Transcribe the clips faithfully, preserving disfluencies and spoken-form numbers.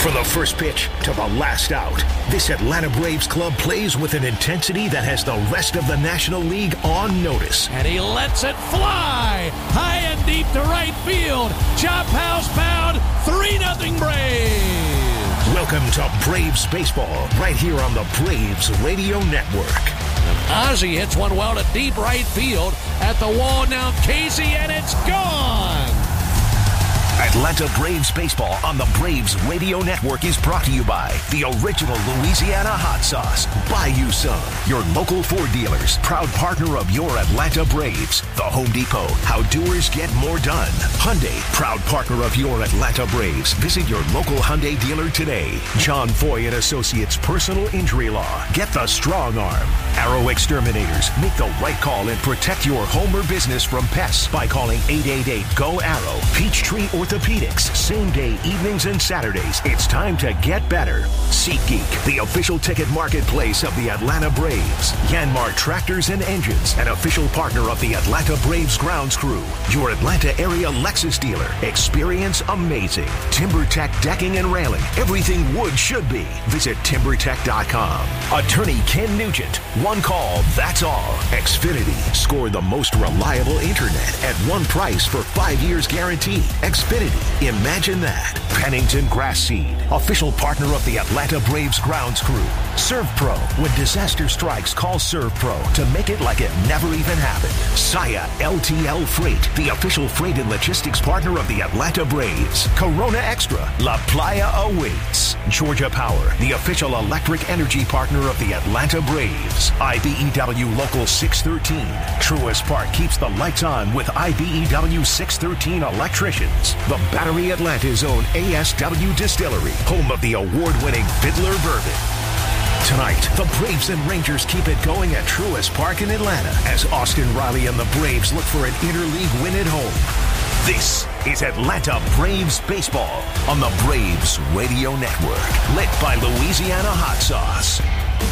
From the first pitch to the last out, this Atlanta Braves club plays with an intensity that has the rest of the National League on notice. And he lets it fly high and deep to right field. Chop house pound, three nothing Braves. Welcome to Braves Baseball, right here on the Braves Radio Network. Ozzie hits one well to deep right field. At the wall now, Casey, and it's gone. Atlanta Braves Baseball on the Braves Radio Network is brought to you by the original Louisiana hot sauce. Buy you some. Your local Ford dealers, proud partner of your Atlanta Braves. The Home Depot, how doers get more done. Hyundai, proud partner of your Atlanta Braves. Visit your local Hyundai dealer today. John Foy and Associates Personal Injury Law. Get the strong arm. Arrow Exterminators. Make the right call and protect your home or business from pests by calling eight eight eight, G O, ARROW. Peachtree Orthopedics, same day, evenings and Saturdays. It's time to get better. SeatGeek, the official ticket marketplace of the Atlanta Braves. Yanmar Tractors and Engines, an official partner of the Atlanta Braves grounds crew. Your Atlanta area Lexus dealer. Experience amazing. TimberTech Decking and Railing. Everything wood should be. Visit timber tech dot com. Attorney Ken Nugent. One call, that's all. Xfinity. Score the most reliable internet at one price for five years guaranteed. Xfinity. Imagine that. Pennington Grass Seed, official partner of the Atlanta Braves grounds crew. ServPro. When disaster strikes, call ServPro to make it like it never even happened. Saya L T L Freight, the official freight and logistics partner of the Atlanta Braves. Corona Extra. La Playa awaits. Georgia Power, the official electric energy partner of the Atlanta Braves. I B E W Local six thirteen. Truist Park keeps the lights on with I B E W six thirteen electricians. The Battery Atlanta's own A S W Distillery, home of the award-winning Fiddler Bourbon. Tonight, the Braves and Rangers keep it going at Truist Park in Atlanta as Austin Riley and the Braves look for an interleague win at home. This is Atlanta Braves Baseball on the Braves Radio Network, lit by Louisiana Hot Sauce.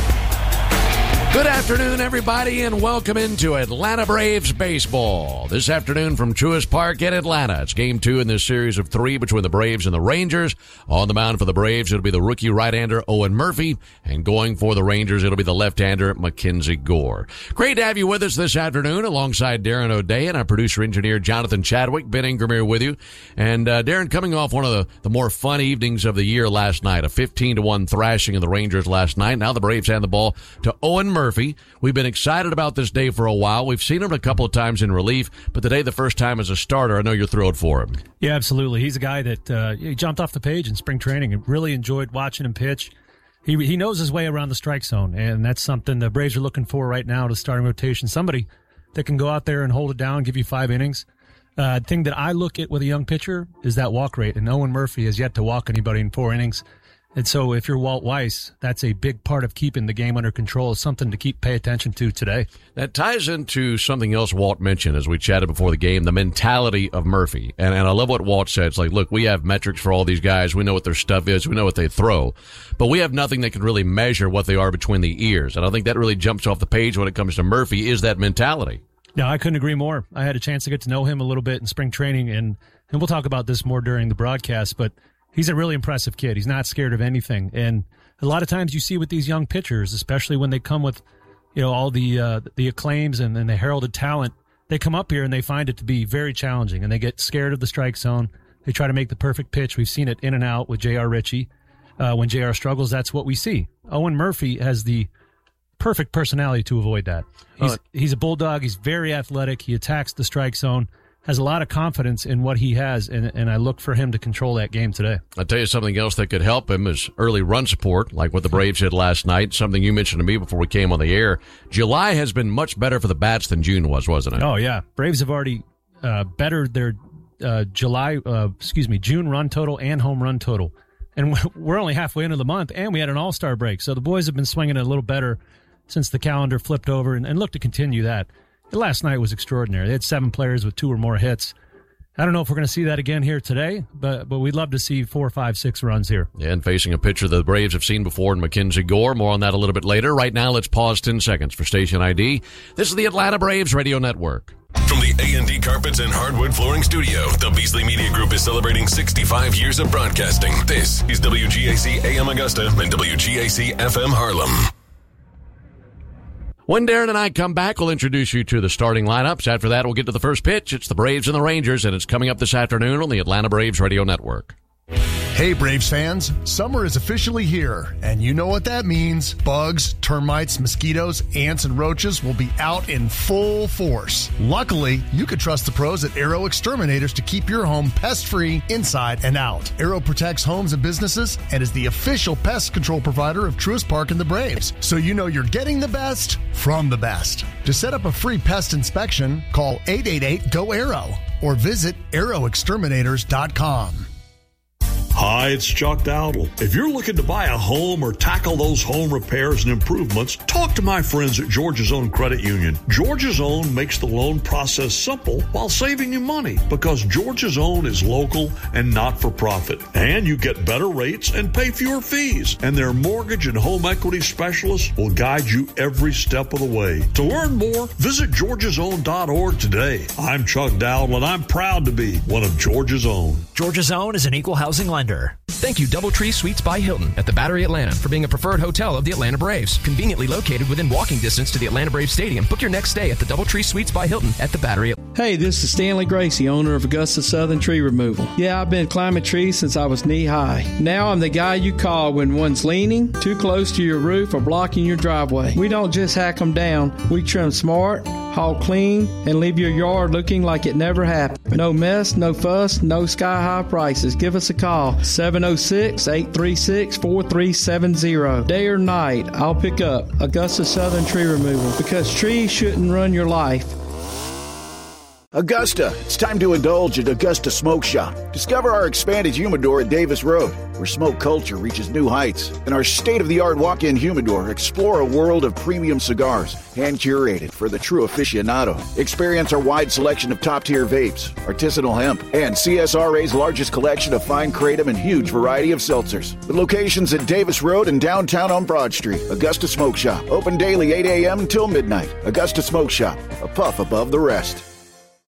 Good afternoon, everybody, and welcome into Atlanta Braves Baseball. This afternoon from Truist Park in Atlanta. It's game two in this series of three between the Braves and the Rangers. On the mound for the Braves, it'll be the rookie right-hander Owen Murphy, and going for the Rangers, it'll be the left-hander Mackenzie Gore. Great to have you with us this afternoon alongside Darren O'Day and our producer-engineer Jonathan Chadwick. Ben Ingram here with you. And uh, Darren, coming off one of the, the more fun evenings of the year last night, a fifteen to one thrashing of the Rangers last night. Now the Braves hand the ball to Owen Murphy. Murphy. We've been excited about this day for a while. We've seen him a couple of times in relief, but today the first time as a starter, I know you're thrilled for him. Yeah, absolutely. He's a guy that uh, he jumped off the page in spring training and really enjoyed watching him pitch. He he knows his way around the strike zone, and that's something the Braves are looking for right now to starting rotation. Somebody that can go out there and hold it down, give you five innings. Uh, the thing that I look at with a young pitcher is that walk rate, and Owen Murphy has yet to walk anybody in four innings. And so if you're Walt Weiss, that's a big part of keeping the game under control. It's something to keep pay attention to today. That ties into something else Walt mentioned as we chatted before the game, the mentality of Murphy. And, and I love what Walt said. It's like, look, we have metrics for all these guys. We know what their stuff is. We know what they throw. But we have nothing that can really measure what they are between the ears. And I think that really jumps off the page when it comes to Murphy, is that mentality. No, I couldn't agree more. I had a chance to get to know him a little bit in spring training, and, and we'll talk about this more during the broadcast, but he's a really impressive kid. He's not scared of anything. And a lot of times you see with these young pitchers, especially when they come with, you know, all the uh, the acclaims and, and the heralded talent, they come up here and they find it to be very challenging, and they get scared of the strike zone. They try to make the perfect pitch. We've seen it in and out with J R. Ritchie. Uh, when J R struggles, that's what we see. Owen Murphy has the perfect personality to avoid that. He's, uh, he's a bulldog. He's very athletic. He attacks the strike zone. Has a lot of confidence in what he has, and, and I look for him to control that game today. I'll tell you something else that could help him is early run support, like what the Braves did last night, something you mentioned to me before we came on the air. July has been much better for the bats than June was, wasn't it? Oh, yeah. Braves have already uh, bettered their uh, July, uh, excuse me, June run total and home run total. And we're only halfway into the month, and we had an all-star break, so the boys have been swinging it a little better since the calendar flipped over, and, and look to continue that. Last night was extraordinary. They had seven players with two or more hits. I don't know if we're going to see that again here today, but but we'd love to see four, five, six runs here. Yeah, and facing a pitcher the Braves have seen before in Mackenzie Gore. More on that a little bit later. Right now, let's pause ten seconds for station I D. This is the Atlanta Braves Radio Network. From the A and D Carpets and Hardwood Flooring Studio, the Beasley Media Group is celebrating sixty-five years of broadcasting. This is W G A C A M Augusta and W G A C F M Harlem. When Darren and I come back, we'll introduce you to the starting lineups. After that, we'll get to the first pitch. It's the Braves and the Rangers, and it's coming up this afternoon on the Atlanta Braves Radio Network. Hey, Braves fans, summer is officially here, and you know what that means. Bugs, termites, mosquitoes, ants, and roaches will be out in full force. Luckily, you could trust the pros at Aero Exterminators to keep your home pest-free inside and out. Aero protects homes and businesses and is the official pest control provider of Truist Park and the Braves, so you know you're getting the best from the best. To set up a free pest inspection, call eight eight eight, G O, A E R O or visit aero exterminators dot com. Hi, it's Chuck Dowdle. If you're looking to buy a home or tackle those home repairs and improvements, talk to my friends at Georgia's Own Credit Union. Georgia's Own makes the loan process simple while saving you money because Georgia's Own is local and not for profit. And you get better rates and pay fewer fees. And their mortgage and home equity specialists will guide you every step of the way. To learn more, visit georgias own dot org today. I'm Chuck Dowdle, and I'm proud to be one of Georgia's Own. Georgia's Own is an equal housing lender. Thank you, Doubletree Suites by Hilton at the Battery Atlanta, for being a preferred hotel of the Atlanta Braves. Conveniently located within walking distance to the Atlanta Braves Stadium. Book your next stay at the Doubletree Suites by Hilton at the Battery. Hey, this is Stanley Gracie, owner of Augusta Southern Tree Removal. Yeah, I've been climbing trees since I was knee-high. Now I'm the guy you call when one's leaning, too close to your roof, or blocking your driveway. We don't just hack them down. We trim smart, haul clean, and leave your yard looking like it never happened. No mess, no fuss, no sky-high prices. Give us a call, seven oh six, eight three six, four three seven zero. Day or night, I'll pick up Augusta Southern Tree Removal, because trees shouldn't run your life. Augusta, it's time to indulge at Augusta Smoke Shop. Discover our expanded humidor at Davis Road, where smoke culture reaches new heights. And our state-of-the-art walk-in humidor, explore a world of premium cigars, hand-curated for the true aficionado. Experience our wide selection of top-tier vapes, artisanal hemp, and C S R A's largest collection of fine kratom and huge variety of seltzers. With locations at Davis Road and downtown on Broad Street, Augusta Smoke Shop. Open daily eight a.m. until midnight. Augusta Smoke Shop, a puff above the rest.